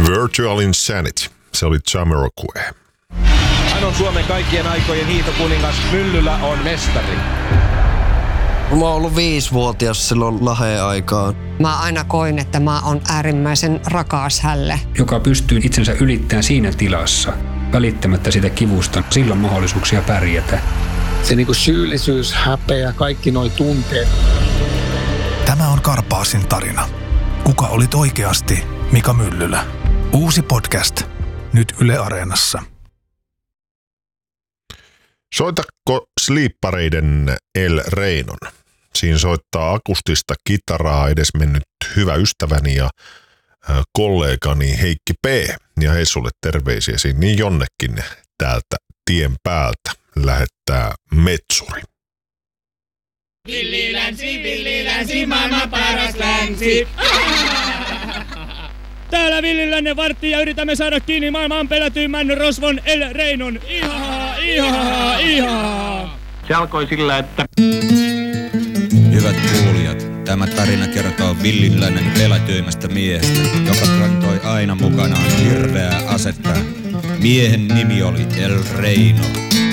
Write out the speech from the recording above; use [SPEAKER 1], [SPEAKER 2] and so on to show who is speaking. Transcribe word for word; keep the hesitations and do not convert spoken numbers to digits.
[SPEAKER 1] Virtual Insanity. Se oli Jamiroquai.
[SPEAKER 2] Hän on Suomen kaikkien aikojen hiihtokuningas. Myllyllä on mestari.
[SPEAKER 3] Mä oon ollut viisivuotias silloin Laheen aikaan.
[SPEAKER 4] Mä aina koin, että mä oon äärimmäisen rakas hälle.
[SPEAKER 5] Joka pystyy itsensä ylittämään siinä tilassa, välittämättä sitä kivusta. Silloin mahdollisuuksia pärjätä.
[SPEAKER 6] Se niinku syyllisyys, häpeä, kaikki noi tunteet.
[SPEAKER 7] Tämä on Karpaasin tarina. Kuka olit oikeasti Mika Myllylä? Uusi podcast. Nyt Yle Areenassa.
[SPEAKER 1] Soitatko Sleepareiden El Reinon? Siinä soittaa akustista kitaraa edesmennyt hyvä ystäväni ja kollegani Heikki P. Ja hei sulle terveisiä siinä niin jonnekin täältä tien päältä lähettää metsuri.
[SPEAKER 8] Villilänsi, villilänsi, maailman paras länsi.
[SPEAKER 9] Täällä Villilännen vartti ja yritämme saada kiinni maailman pelätyimmän rosvon El Reinon. Ihaa, ihaa, ihaa.
[SPEAKER 6] Se alkoi sillä, että...
[SPEAKER 10] Hyvät kuulijat, tämä tarina kertoo Villilännen pelätyimmästä miehestä, joka kantoi aina mukanaan hirveää asetta. Miehen nimi oli El Reino.